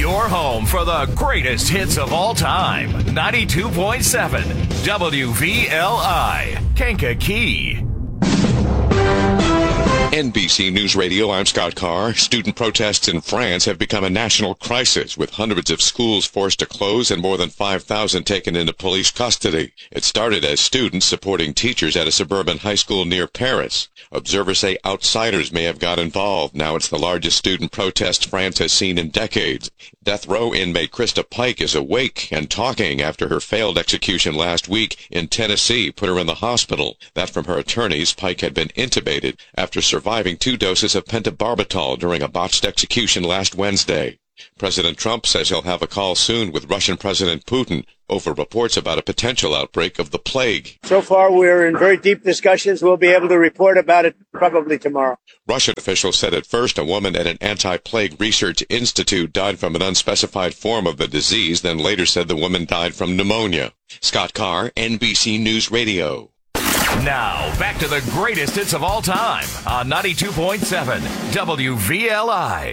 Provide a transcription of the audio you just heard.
Your home for the greatest hits of all time. 92.7 WVLI, Kankakee. NBC News Radio, I'm Scott Carr. Student protests in France have become a national crisis, with hundreds of schools forced to close and more than 5,000 taken into police custody. It started as students supporting teachers at a suburban high school near Paris. Observers say outsiders may have got involved. Now it's the largest student protest France has seen in decades. Death row inmate Krista Pike is awake and talking after her failed execution last week in Tennessee put her in the hospital. That from her attorneys. Pike had been intubated after surviving 2 doses of pentobarbital during a botched execution last Wednesday. President Trump says he'll have a call soon with Russian President Putin over reports about a potential outbreak of the plague. So far, we're in very deep discussions. We'll be able to report about it probably tomorrow. Russian officials said at first a woman at an anti-plague research institute died from an unspecified form of the disease, then later said the woman died from pneumonia. Scott Carr, NBC News Radio. Now, back to the greatest hits of all time on 92.7 WVLI.